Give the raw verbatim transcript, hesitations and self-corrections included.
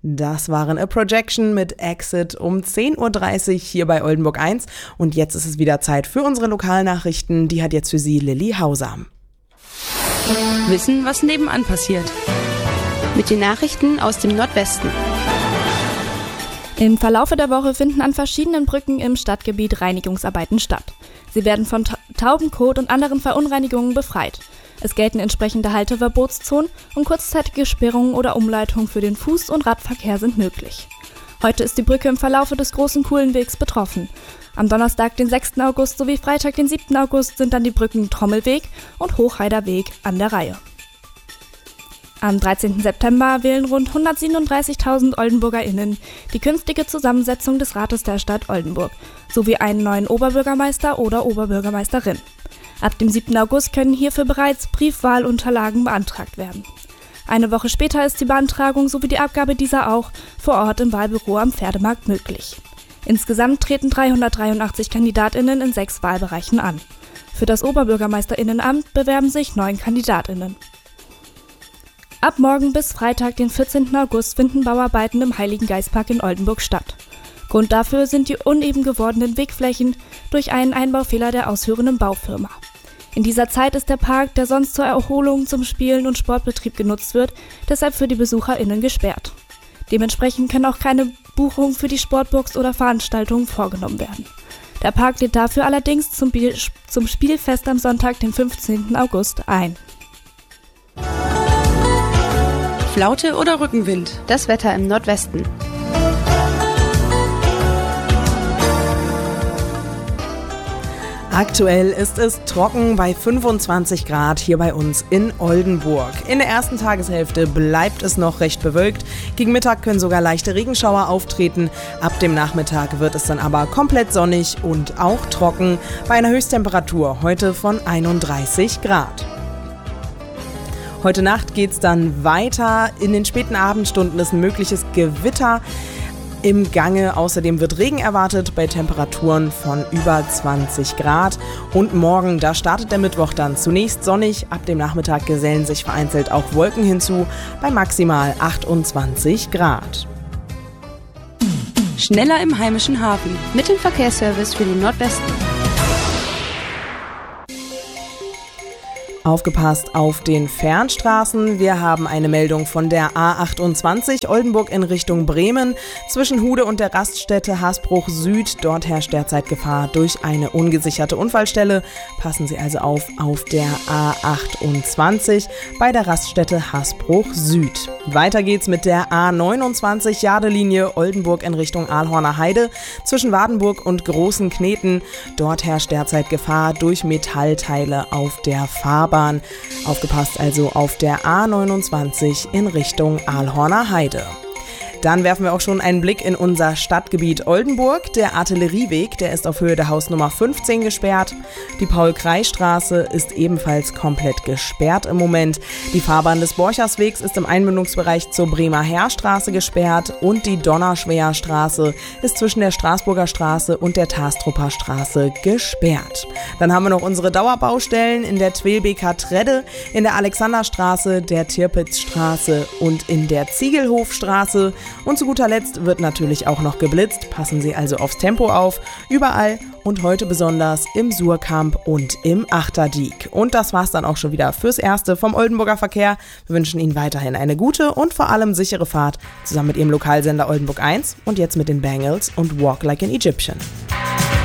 Das waren A Projection mit Exit um zehn Uhr dreißig hier bei Oldenburg eins. Und jetzt ist es wieder Zeit für unsere Lokalnachrichten. Die hat jetzt für Sie Lilly Hauser. Wissen, was nebenan passiert. Mit den Nachrichten aus dem Nordwesten. Im Verlaufe der Woche finden an verschiedenen Brücken im Stadtgebiet Reinigungsarbeiten statt. Sie werden von Ta- Taubenkot und anderen Verunreinigungen befreit. Es gelten entsprechende Halteverbotszonen und kurzzeitige Sperrungen oder Umleitungen für den Fuß- und Radverkehr sind möglich. Heute ist die Brücke im Verlaufe des großen Kuhlenwegs betroffen. Am Donnerstag, den sechsten August sowie Freitag, den siebten August sind dann die Brücken Trommelweg und Hochheider Weg an der Reihe. Am dreizehnten September wählen rund hundertsiebenunddreißigtausend OldenburgerInnen die künftige Zusammensetzung des Rates der Stadt Oldenburg sowie einen neuen Oberbürgermeister oder Oberbürgermeisterin. Ab dem siebten August können hierfür bereits Briefwahlunterlagen beantragt werden. Eine Woche später ist die Beantragung sowie die Abgabe dieser auch vor Ort im Wahlbüro am Pferdemarkt möglich. Insgesamt treten dreihundertdreiundachtzig KandidatInnen in sechs Wahlbereichen an. Für das OberbürgermeisterInnenamt bewerben sich neun KandidatInnen. Ab morgen bis Freitag, den vierzehnten August, finden Bauarbeiten im Heiligen Geistpark in Oldenburg statt. Grund dafür sind die uneben gewordenen Wegflächen durch einen Einbaufehler der ausführenden Baufirma. In dieser Zeit ist der Park, der sonst zur Erholung, zum Spielen und Sportbetrieb genutzt wird, deshalb für die BesucherInnen gesperrt. Dementsprechend können auch keine Buchungen für die Sportbox oder Veranstaltungen vorgenommen werden. Der Park lädt dafür allerdings zum, Biel- zum Spielfest am Sonntag, den fünfzehnten August, ein. Flaute oder Rückenwind? Das Wetter im Nordwesten. Aktuell ist es trocken bei fünfundzwanzig Grad hier bei uns in Oldenburg. In der ersten Tageshälfte bleibt es noch recht bewölkt. Gegen Mittag können sogar leichte Regenschauer auftreten. Ab dem Nachmittag wird es dann aber komplett sonnig und auch trocken bei einer Höchsttemperatur heute von einunddreißig Grad. Heute Nacht geht's dann weiter. In den späten Abendstunden ist ein mögliches Gewitter im Gange. Außerdem wird Regen erwartet bei Temperaturen von über zwanzig Grad. Und morgen, da startet der Mittwoch dann zunächst sonnig. Ab dem Nachmittag gesellen sich vereinzelt auch Wolken hinzu bei maximal achtundzwanzig Grad. Schneller im heimischen Hafen. Mit dem Verkehrsservice für den Nordwesten. Aufgepasst auf den Fernstraßen. Wir haben eine Meldung von der A achtundzwanzig Oldenburg in Richtung Bremen. Zwischen Hude und der Raststätte Hasbruch Süd. Dort herrscht derzeit Gefahr durch eine ungesicherte Unfallstelle. Passen Sie also auf auf der A achtundzwanzig bei der Raststätte Hasbruch Süd. Weiter geht's mit der A neunundzwanzig Jadelinie Oldenburg in Richtung Ahlhorner Heide. Zwischen Wadenburg und Großen Kneten. Dort herrscht derzeit Gefahr durch Metallteile auf der Fahrbahn. Aufgepasst also auf der A neunundzwanzig in Richtung Ahlhorner Heide. Dann werfen wir auch schon einen Blick in unser Stadtgebiet Oldenburg. Der Artillerieweg, der ist auf Höhe der Hausnummer fünfzehn gesperrt. Die Paul-Krey-Straße ist ebenfalls komplett gesperrt im Moment. Die Fahrbahn des Borcherswegs ist im Einmündungsbereich zur Bremer Heerstraße gesperrt und die Donnerschweer Straße ist zwischen der Straßburger Straße und der Tastrupper Straße gesperrt. Dann haben wir noch unsere Dauerbaustellen in der Twelbeker Tredde, in der Alexanderstraße, der Tirpitzstraße und in der Ziegelhofstraße. Und zu guter Letzt wird natürlich auch noch geblitzt. Passen Sie also aufs Tempo auf. Überall und heute besonders im Surkamp und im Achterdiek. Und das war's dann auch schon wieder fürs Erste vom Oldenburger Verkehr. Wir wünschen Ihnen weiterhin eine gute und vor allem sichere Fahrt zusammen mit Ihrem Lokalsender Oldenburg eins und jetzt mit den Bangles und Walk Like an Egyptian.